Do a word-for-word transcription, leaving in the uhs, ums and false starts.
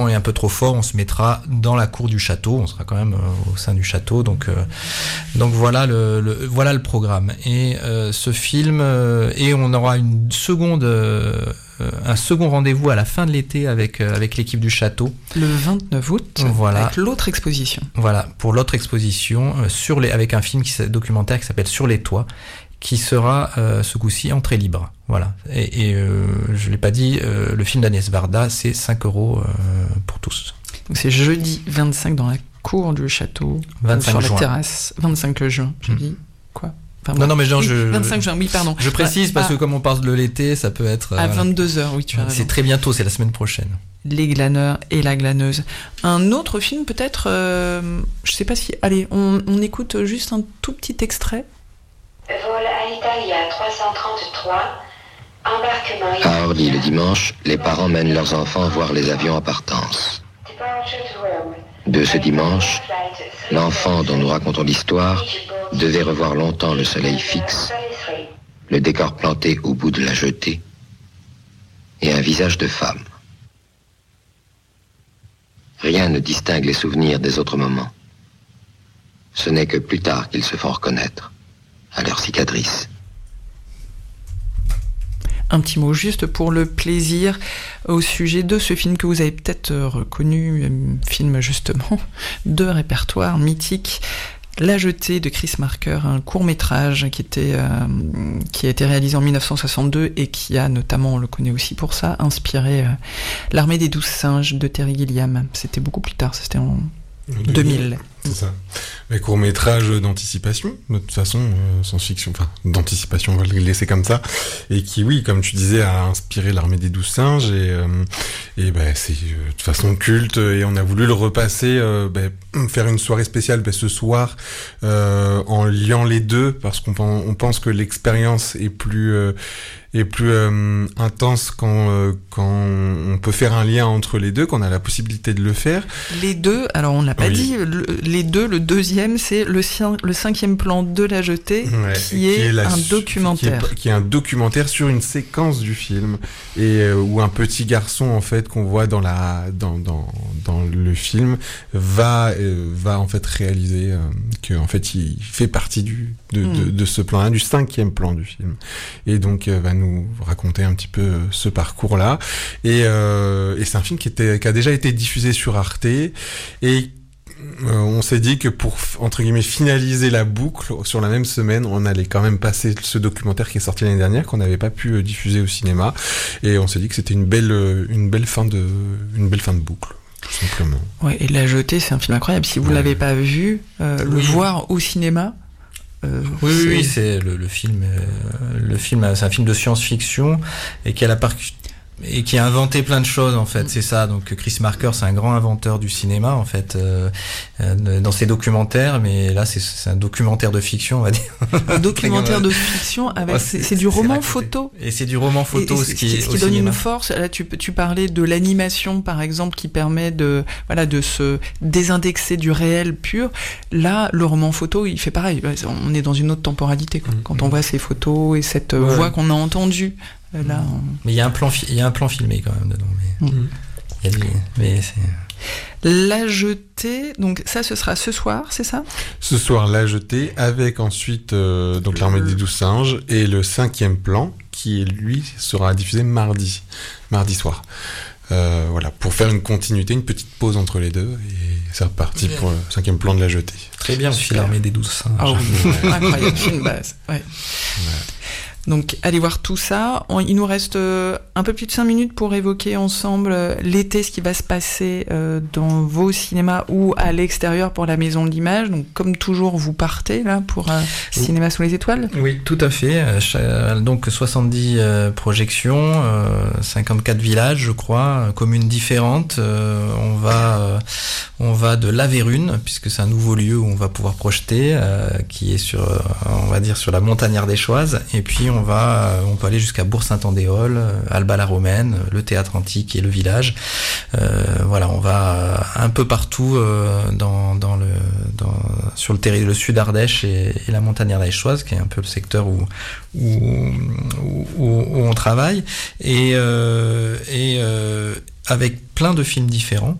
est un peu trop fort, on se mettra dans la cour du château, on sera quand même euh, au sein du château, donc euh, donc voilà le, le voilà le programme. Et euh, ce film euh, et on aura une seconde euh, un second rendez-vous à la fin de l'été avec euh, avec l'équipe du château. Le vingt-neuf août, voilà. Avec l'autre exposition. Voilà, pour l'autre exposition euh, sur les avec un film qui documentaire qui s'appelle Sur les toits, qui sera euh, ce coup-ci entrée libre. Voilà. Et, et euh, je l'ai pas dit, euh, le film d'Agnès Varda, c'est cinq euros euh, pour tous. Donc c'est jeudi vingt-cinq dans la cour du château, vingt-cinq sur juin. La terrasse. vingt-cinq juin, j'ai mmh. dit quoi enfin, Non, non, mais genre, oui, je... vingt-cinq juin, oui, pardon. Je précise ah, parce que ah, comme on parle de l'été, ça peut être... À euh, vingt-deux heures, oui, tu as raison. C'est très bientôt, c'est la semaine prochaine. Les glaneurs et la glaneuse. Un autre film, peut-être, euh, je sais pas si... Allez, on, on écoute juste un tout petit extrait. Vol Alitalia trois cent trente-trois, embarquement... À Orly, le dimanche, les parents mènent leurs enfants voir les avions à partance. De ce dimanche, l'enfant dont nous racontons l'histoire devait revoir longtemps le soleil fixe, le décor planté au bout de la jetée et un visage de femme. Rien ne distingue les souvenirs des autres moments. Ce n'est que plus tard qu'ils se font reconnaître à leur cicatrice. Un petit mot juste pour le plaisir au sujet de ce film que vous avez peut-être reconnu, film justement de répertoire mythique, La Jetée de Chris Marker, un court-métrage qui était euh, qui a été réalisé en dix-neuf cent soixante-deux et qui a notamment, on le connaît aussi pour ça, inspiré euh, L'Armée des douze singes de Terry Gilliam. C'était beaucoup plus tard, c'était en deux mille. C'est ça. Mais court-métrage d'anticipation, de toute façon, euh, science-fiction, enfin, d'anticipation, on va le laisser comme ça, et qui, oui, comme tu disais, a inspiré l'Armée des douze singes, et, euh, et ben, c'est euh, de façon culte, et on a voulu le repasser, euh, ben, faire une soirée spéciale ben, ce soir, euh, en liant les deux, parce qu'on on pense que l'expérience est plus... Euh, est plus euh, intense quand euh, quand on peut faire un lien entre les deux, qu'on a la possibilité de le faire. Les deux, alors on l'a pas oui. dit, le, les deux, le deuxième c'est le, le cinquième plan de La Jetée, ouais, qui, qui est, est la, un documentaire. Qui est, qui est un documentaire sur une séquence du film, et euh, où un petit garçon en fait qu'on voit dans la dans dans dans le film va euh, va en fait réaliser euh, que en fait il fait partie du de mm. de, de ce plan-là, du cinquième plan du film, et donc euh, va nous raconter un petit peu ce parcours-là. Et, euh, et c'est un film qui, était, qui a déjà été diffusé sur Arte. Et euh, on s'est dit que pour, entre guillemets, finaliser la boucle, sur la même semaine, on allait quand même passer ce documentaire qui est sorti l'année dernière, qu'on n'avait pas pu diffuser au cinéma. Et on s'est dit que c'était une belle, une belle fin de, une belle fin de boucle. Tout simplement. Ouais, et La Jetée, c'est un film incroyable. Si vous ouais. l'avez pas vu, euh, oui. le voir au cinéma, Euh, oui, c'est... oui, c'est le, le film. Euh, le film, c'est un film de science-fiction et qui a la par... et qui a inventé plein de choses en fait. C'est ça. Donc Chris Marker, c'est un grand inventeur du cinéma en fait, euh, euh, dans ses documentaires. Mais là, c'est, c'est un documentaire de fiction, on va dire. Un documentaire de fiction avec, ouais, c'est, c'est, c'est du roman c'est photo. Et c'est du roman photo, et, et ce qui, ce qui donne cinéma. Une force. Là, tu tu parlais de l'animation, par exemple, qui permet de voilà de se désindexer du réel pur. Là, le roman photo, il fait pareil. On est dans une autre temporalité quoi. Mmh. Quand on voit ces photos et cette ouais. voix qu'on a entendue. Là, on... Mais il y a un plan, il y a un plan filmé quand même dedans. Mais, mmh. il y a des, mais c'est... La Jetée, donc ça, ce sera ce soir, c'est ça ? Ce soir, La Jetée, avec ensuite euh, donc l'Armée des douze singes et le cinquième plan, qui lui sera diffusé mardi, mardi soir. Euh, voilà, pour faire une continuité, une petite pause entre les deux, et c'est reparti okay. pour le cinquième plan de La Jetée. Très bien, aussi l'Armée des douze singes. Ah oui, incroyable, c'est une base. Ouais. Ouais. Donc, allez voir tout ça. Il nous reste un peu plus de cinq minutes pour évoquer ensemble l'été, ce qui va se passer dans vos cinémas ou à l'extérieur pour la Maison de l'Image. Donc, comme toujours, vous partez là pour un oui. Cinéma sous les étoiles. Oui, tout à fait. Donc, soixante-dix projections, cinquante-quatre villages, je crois, communes différentes. On va, on va de La Vérune, puisque c'est un nouveau lieu où on va pouvoir projeter, qui est sur, on va dire, sur la montagnard des Choises. Et puis, on va, on peut aller jusqu'à Bourg-Saint-Andéol, Alba la Romaine, le théâtre antique et le village. Euh, voilà, on va un peu partout euh, dans, dans le, dans, sur le territoire, le sud Ardèche et, et la montagne ardéchoise, qui est un peu le secteur où, où, où, où on travaille, et, euh, et euh, avec plein de films différents.